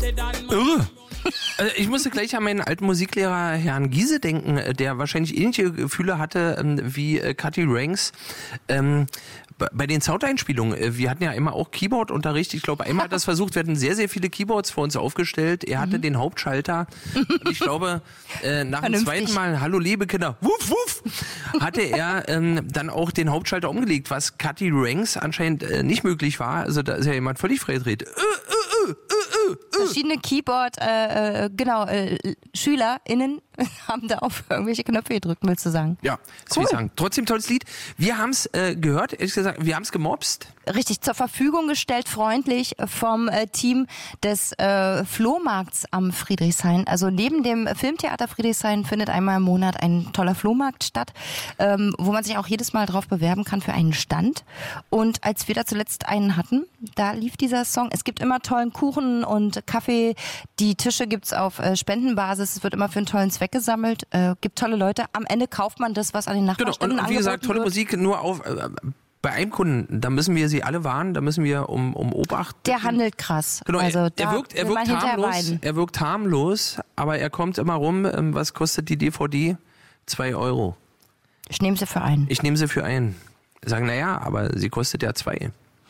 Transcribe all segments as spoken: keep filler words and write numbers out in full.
Irre. Also ich musste gleich an meinen alten Musiklehrer Herrn Giese denken, der wahrscheinlich ähnliche Gefühle hatte ähm, wie äh, Cutty Ranks. Ähm, bei den Soundeinspielungen, wir hatten ja immer auch Keyboard-Unterricht. Ich glaube, einmal hat das versucht, wir hatten sehr, sehr viele Keyboards vor uns aufgestellt. Er hatte mhm. den Hauptschalter. Und ich glaube, äh, nach dem zweiten Mal, hallo liebe Kinder, wuff, wuff, hatte er ähm, dann auch den Hauptschalter umgelegt, was Cutty Ranks anscheinend äh, nicht möglich war. Also da ist ja jemand völlig freidreht. Äh, äh, äh, äh, äh. Verschiedene Keyboard, äh, genau, äh, SchülerInnen haben da auf irgendwelche Knöpfe gedrückt, willst du sagen? Ja, das cool. will ich sagen. Trotzdem tolles Lied. Wir haben es äh, gehört, ehrlich gesagt, wir haben es gemobst. Richtig, zur Verfügung gestellt, freundlich vom äh, Team des äh, Flohmarkts am Friedrichshain. Also neben dem Filmtheater Friedrichshain findet einmal im Monat ein toller Flohmarkt statt, ähm, wo man sich auch jedes Mal drauf bewerben kann für einen Stand. Und als wir da zuletzt einen hatten, da lief dieser Song. Es gibt immer tollen Kuchen und Kaffee. Die Tische gibt's auf äh, Spendenbasis. Es wird immer für einen tollen Zweck gesammelt. Äh, gibt tolle Leute. Am Ende kauft man das, was an den Nachbarständen angeboten wird. Genau, und wie gesagt, tolle wird. Musik, nur auf... Äh, bei einem Kunden, da müssen wir sie alle warnen, da müssen wir um, um Obacht. Der handelt krass. Genau, also er, da er wirkt, er wirkt harmlos, er wirkt harmlos, aber er kommt immer rum. Was kostet die D V D? Zwei Euro. Ich nehme sie für einen. Ich nehme sie für einen. Sagen, naja, aber sie kostet ja zwei.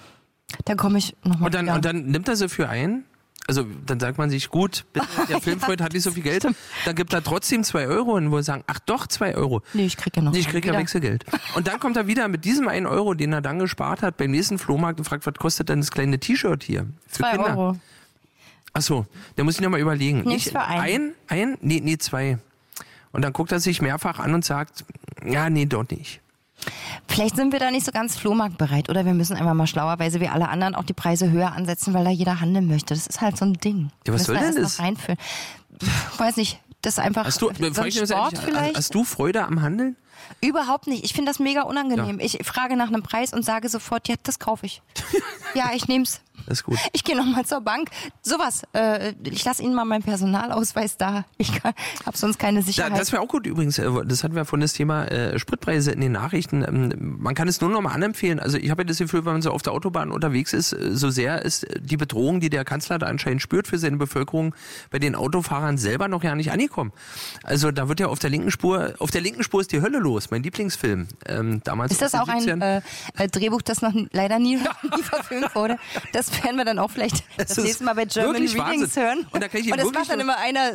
Dann komme ich nochmal. Und dann, und dann nimmt er sie für einen. Also dann sagt man sich, gut, bitte, der Filmfreund ja, hat nicht so viel Geld, stimmt. Dann gibt er trotzdem zwei Euro und wo sagen, ach doch, zwei Euro. Nee, ich krieg ja noch. Nee, ich krieg ja Wechselgeld. Und dann kommt er wieder mit diesem einen Euro, den er dann gespart hat, beim nächsten Flohmarkt und fragt, was kostet denn das kleine T-Shirt hier? Für zwei Kinder? Euro. Ach so, da muss ich nochmal überlegen. Nichts für einen. Ein? Ein? Nee, nee, zwei. Und dann guckt er sich mehrfach an und sagt, ja, nee, doch nicht. Vielleicht sind wir da nicht so ganz flohmarktbereit oder wir müssen einfach mal schlauerweise wie alle anderen auch die Preise höher ansetzen, weil da jeder handeln möchte. Das ist halt so ein Ding. Ja, was soll denn das? Reinführen. Ich weiß nicht, das ist einfach hast du, so ein Sport vielleicht. Hast du Freude am Handeln? Überhaupt nicht. Ich finde das mega unangenehm. Ja. Ich frage nach einem Preis und sage sofort, ja, das kaufe ich. Ja, ich nehm's. Das ist gut. Ich gehe nochmal zur Bank. Sowas. Äh, ich lasse Ihnen mal meinen Personalausweis da. Ich habe sonst keine Sicherheit. Ja, das wäre auch gut übrigens. Das hatten wir von das Thema äh, Spritpreise in den Nachrichten. Ähm, man kann es nur noch mal anempfehlen. Also ich habe ja das Gefühl, wenn man so auf der Autobahn unterwegs ist, so sehr ist die Bedrohung, die der Kanzler da anscheinend spürt für seine Bevölkerung, bei den Autofahrern selber noch ja nicht angekommen. Also da wird ja auf der linken Spur, auf der linken Spur ist die Hölle los. Mein Lieblingsfilm. Ähm, damals ist das auch ein äh, Drehbuch, das noch leider nie, nie verfilmt wurde? Das werden wir dann auch vielleicht das, das nächste Mal bei German Readings Wahnsinn. hören. Und, da kann ich und das macht dann immer einer.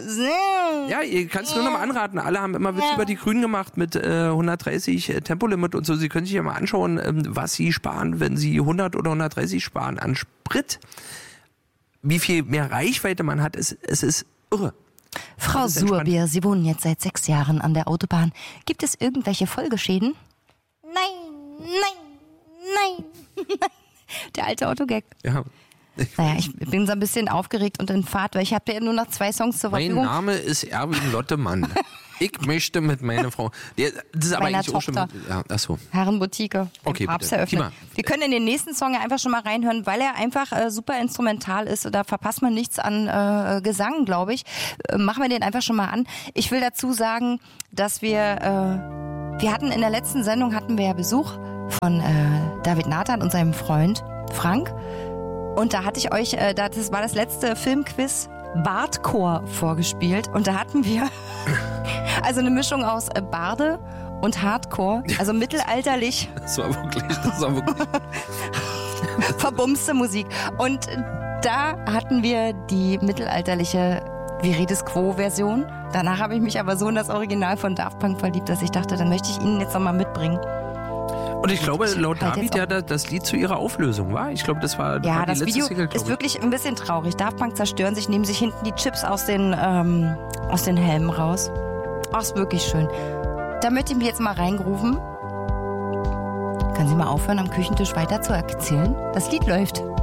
Ja, ihr kannst nur noch mal anraten. Alle haben immer Witz über die Grünen gemacht mit äh, hundertdreißig äh, Tempolimit und so. Sie können sich ja mal anschauen, ähm, was sie sparen, wenn sie hundert oder hundertdreißig sparen an Sprit. Wie viel mehr Reichweite man hat, es, es ist irre. Frau Surbier, Sie wohnen jetzt seit sechs Jahren an der Autobahn. Gibt es irgendwelche Folgeschäden? Nein, nein, nein. Der alte Autogag. Ja. Naja, ich bin so ein bisschen aufgeregt und in Fahrt, weil ich habe ja nur noch zwei Songs zur Verfügung. Mein Name ist Erwin Lottemann. Ich möchte mit meiner Frau. Das ist aber eigentlich auch schon. Ja, achso. Herrenboutique. Okay, Papst eröffnet. Wir können in den nächsten Song ja einfach schon mal reinhören, weil er einfach äh, super instrumental ist. Da verpasst man nichts an äh, Gesang, glaube ich. Äh, machen wir den einfach schon mal an. Ich will dazu sagen, dass wir, äh, wir hatten in der letzten Sendung hatten wir ja Besuch von äh, David Nathan und seinem Freund Frank. Und da hatte ich euch, äh, das war das letzte Filmquiz, Bardcore vorgespielt. Und da hatten wir also eine Mischung aus äh, Barde und Hardcore, also mittelalterlich. Das war wirklich, das war wirklich verbumste Musik. Und da hatten wir die mittelalterliche Viridis Quo-Version. Danach habe ich mich aber so in das Original von Daft Punk verliebt, dass ich dachte, dann möchte ich Ihnen jetzt nochmal mitbringen. Und ich glaube, laut David ja das Lied zu ihrer Auflösung war. Ich glaube, das war, ja, war die das letzte Video Single, ist wirklich ein bisschen traurig. Daft Punk zerstören sich, nehmen sich hinten die Chips aus den, ähm, aus den Helmen raus. Ach, ist wirklich schön. Da möchte ich mich jetzt mal reingrooven. Kann sie mal aufhören, am Küchentisch weiter zu erzählen? Das Lied läuft.